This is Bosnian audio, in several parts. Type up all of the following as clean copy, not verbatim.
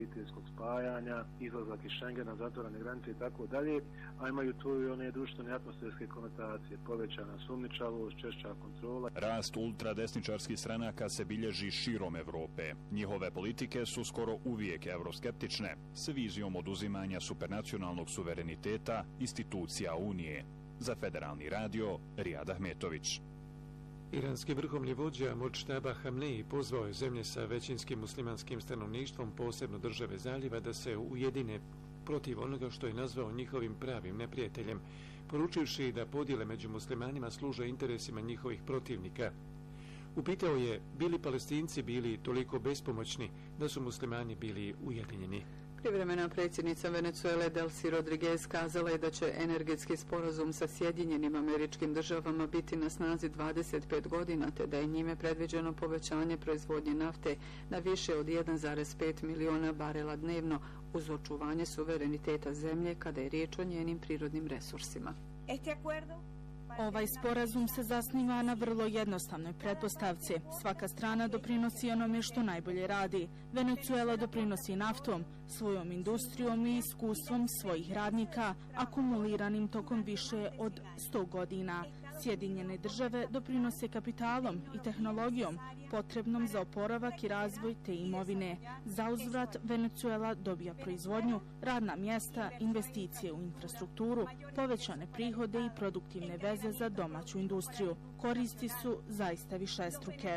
obiteljskog spajanja, izlazak iz Schengena, zatvorene granice i tako dalje, a imaju tu i one društvene atmosferske konotacije, povećana sumnjičavost, češća kontrola. Rast ultradesničarskih stranaka se bilježi širom Evrope. Njihove politike su skoro uvijek evroskeptične, s vizijom oduzimanja supernacionalnog suvereniteta institucija Unije. Za Federalni radio, Rijad Ahmetović. Iranski vrhovni vođa Modžtaba Hamneji pozvao je zemlje sa većinskim muslimanskim stanovništvom, posebno države zaljeva, da se ujedine protiv onoga što je nazvao njihovim pravim neprijateljem, poručivši da podjele među muslimanima služe interesima njihovih protivnika. Upitao je, bili Palestinci bili toliko bespomoćni da su muslimani bili ujedinjeni. Privremena predsjednica Venezuele Delcy Rodriguez kazala je da će energetski sporazum sa Sjedinjenim Američkim Državama biti na snazi 25 godina, te da je njime predviđeno povećanje proizvodnje nafte na više od 1,5 miliona barela dnevno uz očuvanje suvereniteta zemlje kada je riječ o njenim prirodnim resursima. Ovaj sporazum se zasniva na vrlo jednostavnoj pretpostavci. Svaka strana doprinosi onome što najbolje radi. Venezuela doprinosi naftom, svojom industrijom i iskustvom svojih radnika, akumuliranim tokom više od 100 godina. Sjedinjene države doprinose kapitalom i tehnologijom potrebnom za oporavak i razvoj te imovine. Zauzvrat Venezuela dobija proizvodnju, radna mjesta, investicije u infrastrukturu, povećane prihode i produktivne veze za domaću industriju. Koristi su zaista višestruke.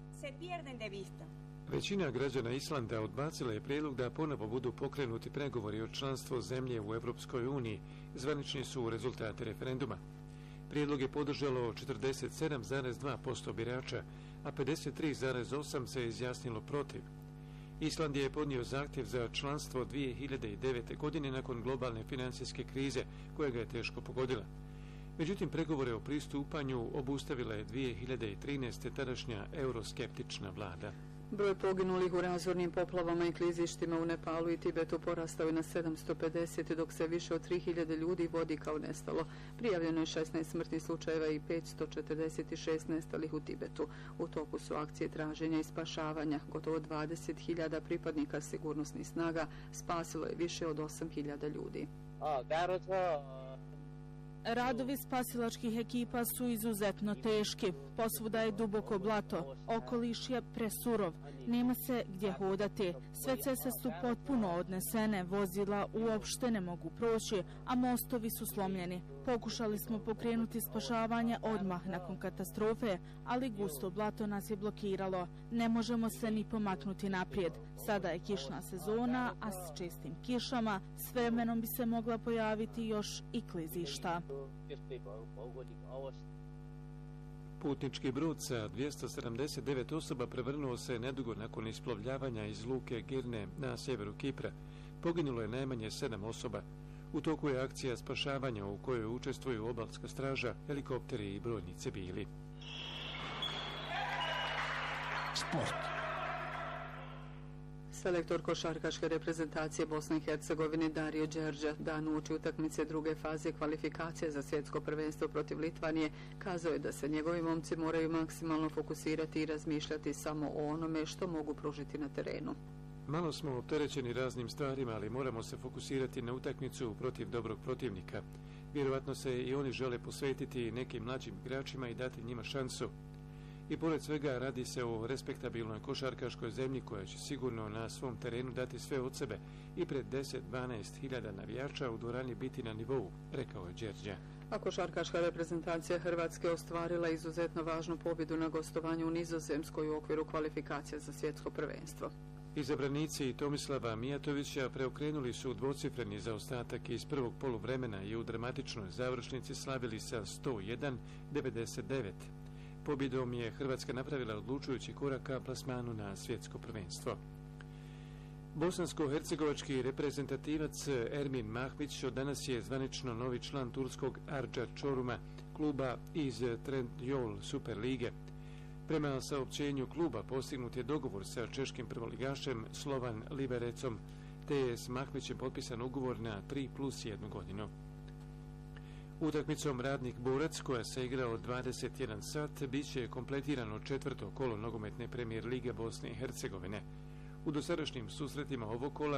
Većina građana Islanda odbacila je prijedlog da ponovo budu pokrenuti pregovori o članstvu zemlje u Evropskoj uniji. Zvanični su rezultati referenduma. Prijedlog je podržalo 47,2% birača, a 53,8% se izjasnilo protiv. Island je podnio zahtjev za članstvo 2009. godine nakon globalne financijske krize koja ga je teško pogodila. Međutim, pregovore o pristupanju obustavila je 2013. tadašnja euroskeptična vlada. Broj poginulih u razornim poplavama i klizištima u Nepalu i Tibetu porastao je na 750, dok se više od 3000 ljudi vodi kao nestalo. Prijavljeno je 16 smrtnih slučajeva i 546 nestalih u Tibetu. U toku su akcije traženja i spašavanja. Gotovo 20.000 pripadnika sigurnosnih snaga spasilo je više od 8.000 ljudi. Radovi spasilačkih ekipa su izuzetno teški. Posvuda je duboko blato, okoliš je presurov, nema se gdje hodati. Sve ceste su potpuno odnesene, vozila uopšte ne mogu proći, a mostovi su slomljeni. Pokušali smo pokrenuti spašavanje odmah nakon katastrofe, ali gusto blato nas je blokiralo. Ne možemo se ni pomaknuti naprijed. Sada je kišna sezona, a s čestim kišama s vremenom bi se mogla pojaviti još i klizišta. Putnički brod sa 279 osoba prevrnuo se nedugo nakon isplovljavanja iz luke Girne na sjeveru Kipra. Poginulo je najmanje 7 osoba. U toku je akcija spašavanja u kojoj učestvuju obalska straža, helikopteri i brojni civili. Sport. Selektor košarkaške reprezentacije Bosne i Hercegovine Dario Đerđa dan uoči utakmice druge faze kvalifikacije za svjetsko prvenstvo protiv Litvanije kazao je da se njegovi momci moraju maksimalno fokusirati i razmišljati samo o onome što mogu pružiti na terenu. Malo smo opterećeni raznim stvarima, ali moramo se fokusirati na utakmicu protiv dobrog protivnika. Vjerovatno se i oni žele posvetiti nekim mlađim igračima i dati njima šansu. I pored svega radi se o respektabilnoj košarkaškoj zemlji koja će sigurno na svom terenu dati sve od sebe i pred 10-12 hiljada navijača u dvorani biti na nivou, rekao je Đerđa. A košarkaška reprezentacija Hrvatske ostvarila izuzetno važnu pobjedu na gostovanju u Nizozemskoj u okviru kvalifikacija za svjetsko prvenstvo. Izabranici Tomislava Mijatovića preokrenuli su dvocifreni zaostatak iz prvog poluvremena i u dramatičnoj završnici slavili sa 101-99. Pobjedom je Hrvatska napravila odlučujući korak ka plasmanu na svjetsko prvenstvo. Bosansko-hercegovački reprezentativac Ermin Mahmić od danas je zvanično novi član turskog Arca Čoruma, kluba iz Trendyol Super lige. Prema saopćenju kluba postignut je dogovor sa češkim prvoligašem Slovan Liberecom, te je s Mahmićem potpisan ugovor na 3+1 godinu. Utakmicom Radnik Borac, koja se igra od 21 sat, bit će kompletirano 4. kolo nogometne premijer lige Bosne i Hercegovine. U dosadašnjim susretima ovog kola